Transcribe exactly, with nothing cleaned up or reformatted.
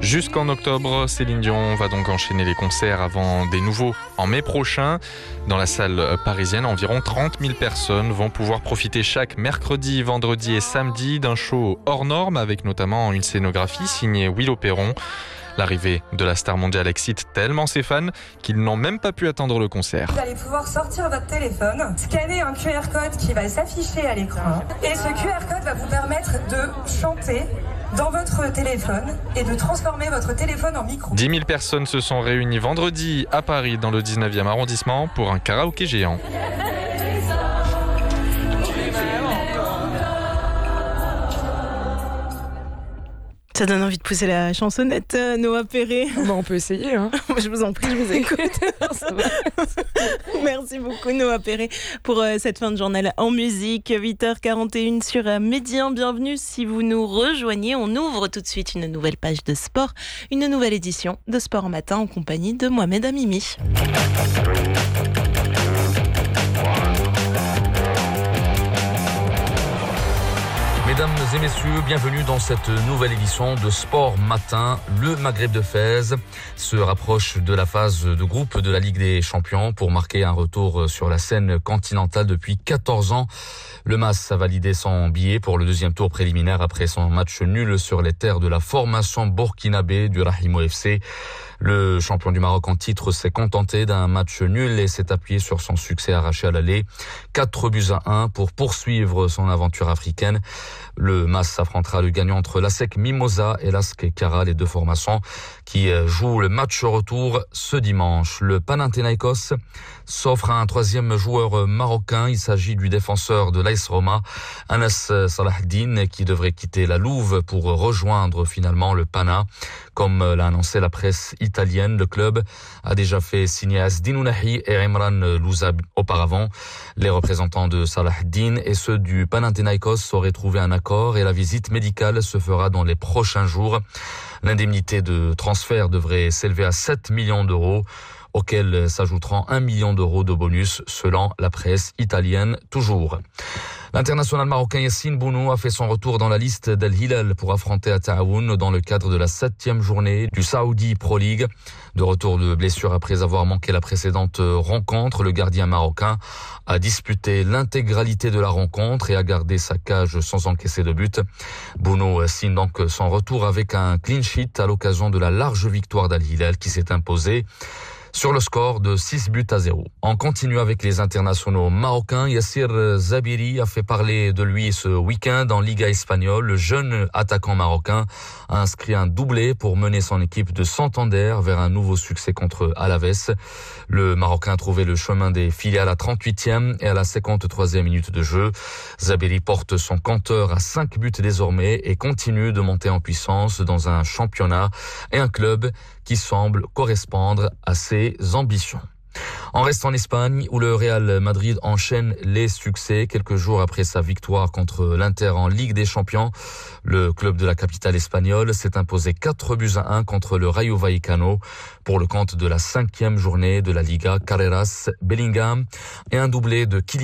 Jusqu'en octobre, Céline Dion va donc enchaîner les concerts avant des nouveaux en mai prochain. Dans la salle parisienne, environ trente mille personnes vont pouvoir profiter chaque mercredi, vendredi et samedi d'un show hors norme avec notamment une scénographie signée Willow Perron. L'arrivée de la star mondiale excite tellement ses fans qu'ils n'ont même pas pu attendre le concert. Vous allez pouvoir sortir votre téléphone, scanner un Q R code qui va s'afficher à l'écran et ce Q R code va vous permettre de chanter dans votre téléphone et de transformer votre téléphone en micro. dix mille personnes se sont réunies vendredi à Paris dans le dix-neuvième arrondissement pour un karaoké géant. Ça donne envie de pousser la chansonnette, euh, Noah Perret. Bah, on peut essayer. Hein. Je vous en prie, je vous écoute. Merci beaucoup, Noah Perret, pour euh, cette fin de journal en musique. huit heures quarante et une sur euh, Médien. Bienvenue si vous nous rejoignez. On ouvre tout de suite une nouvelle page de sport, une nouvelle édition de Sport en Matin en compagnie de Mohamed Amimi. Mesdames et messieurs, bienvenue dans cette nouvelle édition de Sport Matin. Le Maghreb de Fès se rapproche de la phase de groupe de la Ligue des Champions pour marquer un retour sur la scène continentale depuis quatorze ans. Le M A S a validé son billet pour le deuxième tour préliminaire après son match nul sur les terres de la formation burkinabé du Rahimo F C. Le champion du Maroc en titre s'est contenté d'un match nul et s'est appuyé sur son succès arraché à l'aller. quatre buts à un pour poursuivre son aventure africaine. Le M A S affrontera le gagnant entre l'A S E C Mimosa et l'A S C Kara, les deux formations qui jouent le match retour ce dimanche. Le Panathinaikos s'offre à un troisième joueur marocain. Il s'agit du défenseur de l'A S Roma, Anas Salahdine, qui devrait quitter la Louve pour rejoindre finalement le Pana. Comme l'a annoncé la presse italienne, le club a déjà fait signer Asdin Ounahi et Imran Louza auparavant. Les représentants de Salahdine et ceux du Panathinaikos auraient trouvé un accord et la visite médicale se fera dans les prochains jours. L'indemnité de transfert devrait s'élever à sept millions d'euros, auxquels s'ajouteront un million d'euros de bonus selon la presse italienne toujours. L'international marocain Yassine Bounou a fait son retour dans la liste d'Al Hilal pour affronter à Taoun dans le cadre de la septième journée du Saudi Pro League. De retour de blessure après avoir manqué la précédente rencontre, le gardien marocain a disputé l'intégralité de la rencontre et a gardé sa cage sans encaisser de but. Bounou signe donc son retour avec un clean sheet à l'occasion de la large victoire d'Al Hilal qui s'est imposée sur le score de six buts à zéro. On continue avec les internationaux marocains. Yassir Zabiri a fait parler de lui ce week-end en Liga espagnole. Le jeune attaquant marocain a inscrit un doublé pour mener son équipe de Santander vers un nouveau succès contre Alaves. Le Marocain a trouvé le chemin des filets à la trente-huitième et à la cinquante-troisième minute de jeu. Zabiri porte son compteur à cinq buts désormais et continue de monter en puissance dans un championnat et un club qui semble correspondre à ses ambitions. On reste en Espagne où le Real Madrid enchaîne les succès. Quelques jours après sa victoire contre l'Inter en Ligue des Champions, le club de la capitale espagnole s'est imposé quatre buts à un contre le Rayo Vallecano pour le compte de la cinquième journée de la Liga. Carreras, Bellingham et un doublé de Kylian